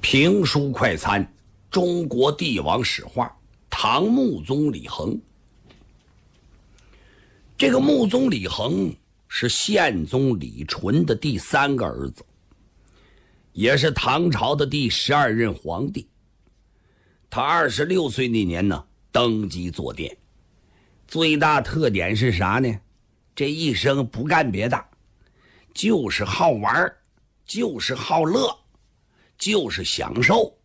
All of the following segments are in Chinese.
评书快餐，中国帝王史话，唐穆宗李恒。这个穆宗李恒是宪宗李纯的第3个儿子，也是唐朝的第12任皇帝。他26岁那年呢，登基坐殿。最大特点是啥呢？这一生不干别的，就是好玩，就是好乐，就是享受。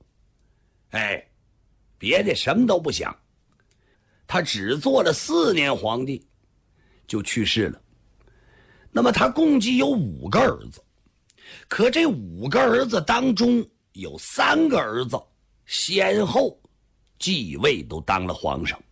别的什么都不想。他只做了4年皇帝就去世了。那么他共计有5个儿子，可这5个儿子当中有3个儿子先后继位，都当了皇上。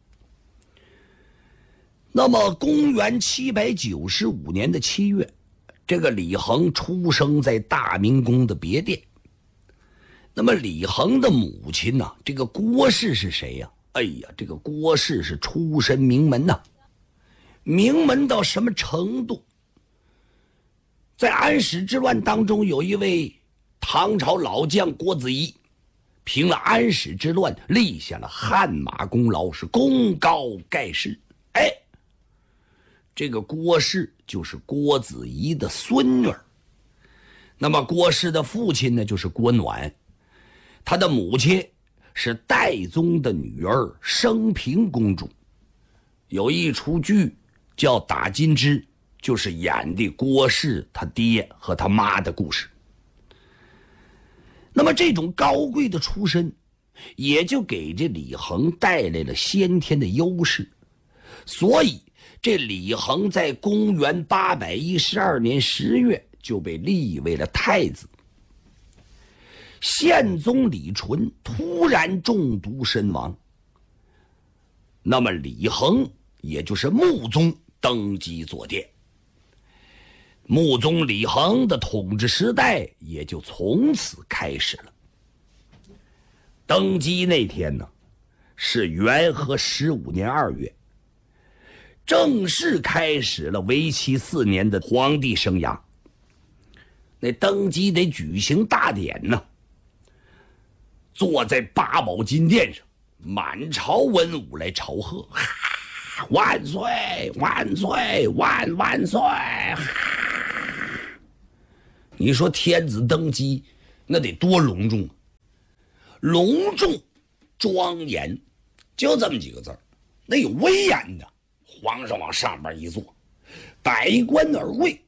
那么公元795年的7月，这个李恒出生在大明宫的别殿。那么李恒的母亲呢，这个郭氏是谁呀？这个郭氏是出身名门呐，名门到什么程度？在安史之乱当中，有一位唐朝老将郭子仪，凭了安史之乱立下了汗马功劳，是功高盖世。这个郭氏就是郭子仪的孙女儿。那么郭氏的父亲呢，就是郭暖，他的母亲是代宗的女儿升平公主。有一出剧叫《打金枝》，就是演的郭氏他爹和他妈的故事。那么这种高贵的出身，也就给这李恒带来了先天的优势。所以这李恒在公元812年10月就被立为了太子。宪宗李纯突然中毒身亡，那么李恒也就是穆宗登基坐殿。穆宗李恒的统治时代也就从此开始了。登基那天呢，是元和15年2月，正式开始了为期4年的皇帝生涯。那登基得举行大典呢，坐在八宝金殿上，满朝文武来朝贺，万岁万岁万万岁！你说天子登基那得多隆重啊，隆重庄严，就这么几个字儿，那有威严的。皇上往上边一坐，百官而跪，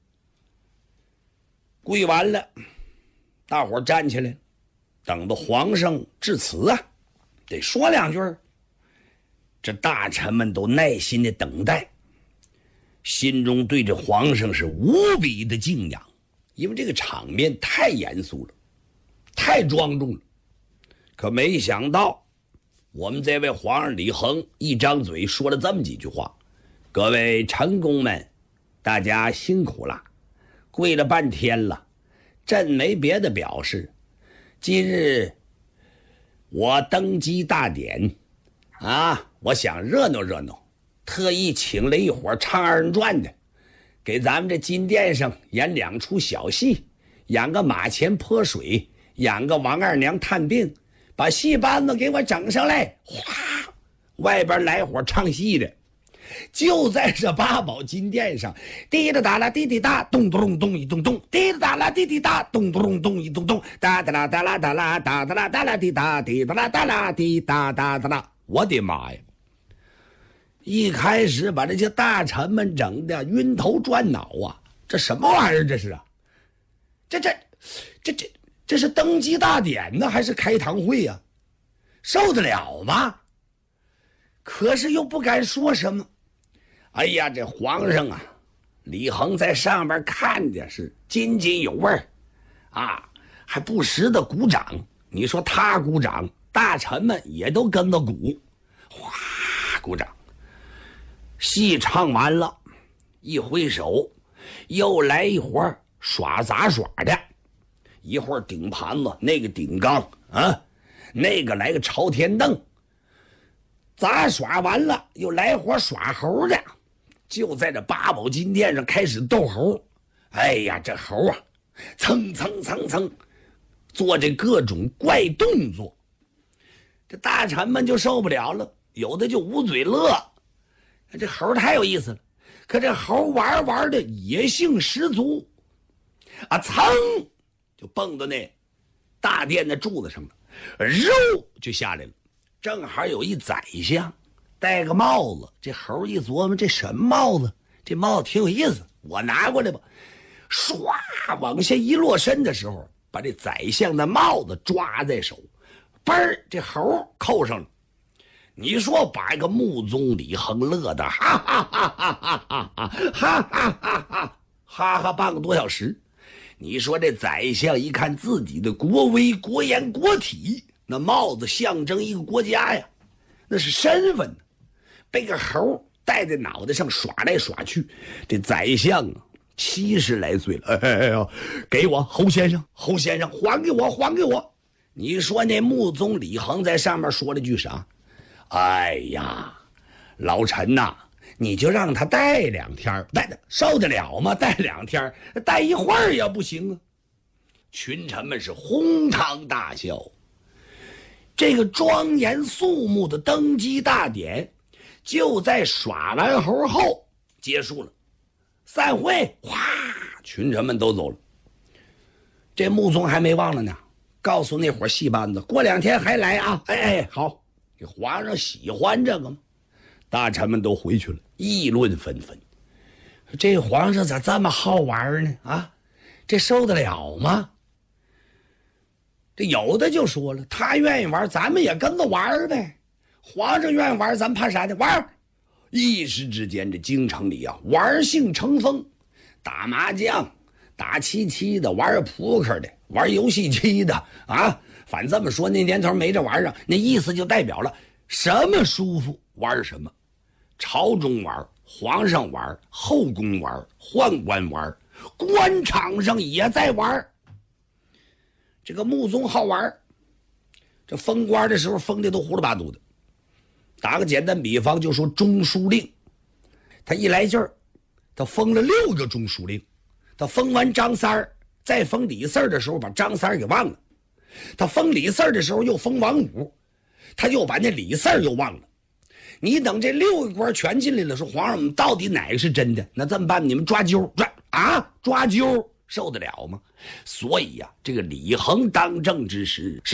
跪完了，大伙站起来，等到皇上致辞啊，得说2句。这大臣们都耐心的等待，心中对这皇上是无比的敬仰，因为这个场面太严肃了，太庄重了。可没想到我们这位皇上李恒一张嘴说了这么几句话：各位臣工们，大家辛苦了，跪了半天了，朕没别的表示。今日我登基大典我想热闹热闹，特意请了一伙唱2人转的，给咱们这金殿上演2出小戏，演个马前泼水，演个王二娘探病，把戏班子给我整上来。哗，外边来伙唱戏的，就在这八宝金殿上，滴答哒啦滴滴答，咚咚咚一咚咚，滴答哒啦滴滴答，咚咚咚一咚咚，哒哒啦哒啦哒啦哒哒啦哒啦滴答，滴答啦哒啦滴答哒哒啦。我的妈呀！一开始把这些大臣们整的晕头转脑啊！这什么玩意儿？这是啊？这是登基大典呢，还是开堂会呀？受得了吗？可是又不敢说什么。这皇上啊，李恒在上边看的是津津有味还不时的鼓掌。你说他鼓掌，大臣们也都跟着鼓，哗，鼓掌。戏唱完了，一挥手，又来一会儿耍杂耍的，一会儿顶盘子，那个顶缸那个来个朝天凳。杂耍完了，又来会儿耍猴的，就在这八宝金殿上开始斗猴。这猴啊，蹭蹭蹭蹭， 做这各种怪动作。这大臣们就受不了了，有的就捂嘴乐。这猴太有意思了，可这猴玩的野性十足啊，噌就蹦到那大殿的柱子上了，肉就下来了。正好有一宰相戴个帽子，这猴一琢磨，这什么帽子？这帽子挺有意思，我拿过来吧。唰往下一落身的时候，把这宰相的帽子抓在手，嘣儿，这猴扣上了。你说把一个穆宗李恒乐的哈哈哈哈哈哈哈哈哈哈哈半个多小时。你说这宰相一看自己的国威国严国体，那帽子象征一个国家呀，那是身份呢，被个猴戴在脑袋上耍来耍去。这宰相啊70来岁了，哎呦，给我侯先生，侯先生，还给我，还给我！你说那穆宗李恒在上面说了句啥？哎呀，老臣呐，你就让他戴2天，戴的受得了吗？戴2天，戴一会儿也不行啊！群臣们是哄堂大笑。这个庄严肃穆的登基大典，就在耍完猴后结束了。散会，哗，群臣们都走了。这穆宗还没忘了呢，告诉那伙戏班子，过2天还来啊！哎，好，这皇上喜欢这个吗？大臣们都回去了，议论纷纷。这皇上咋这么好玩呢？啊，这受得了吗？这有的就说了，他愿意玩，咱们也跟着玩呗。皇上愿意玩，咱们怕啥呢？玩！一时之间，这京城里啊，玩性成风，打麻将、打七七的，玩扑克的，玩游戏机的啊。反这么说，那年头没这玩意儿，那意思就代表了什么舒服玩什么。朝中玩，皇上玩，后宫玩，宦官玩，官场上也在玩。这个穆宗好玩，这封官的时候封的都胡了八嘟的。打个简单比方，就说中书令，他一来劲儿，他封了6个中书令。他封完张三儿，再封李四儿的时候，把张三儿给忘了。他封李四儿的时候，又封王五，他又把那李四儿又忘了。你等这6个官全进来了，说皇上，我们到底哪个是真的？那这么办？你们抓阄，抓阄受得了吗？所以呀，这个李恒当政之时是